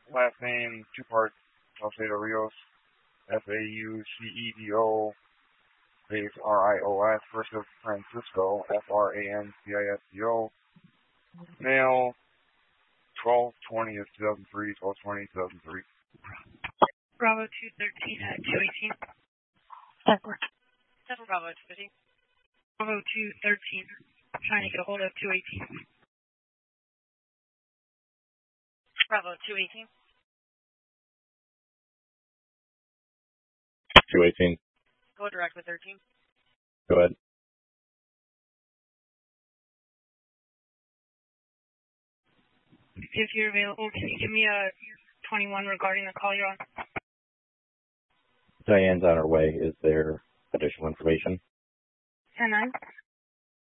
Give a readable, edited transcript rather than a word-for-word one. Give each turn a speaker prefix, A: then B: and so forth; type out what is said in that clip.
A: last name, two-part, Salcedo Rios, Faucedo, space Rios, first of Francisco, Francisco, male, 12/20/2003, 12/20/2003.
B: Bravo 213 at 218.
C: Edward.
B: Bravo 215. Bravo 213, trying to get a hold of 218. Bravo 218.
D: 218.
B: Go direct with 13.
D: Go ahead.
B: If you're available, can you give me a 21 regarding the call you're on?
D: Diane's on her way. Is there additional information?
B: 10-9.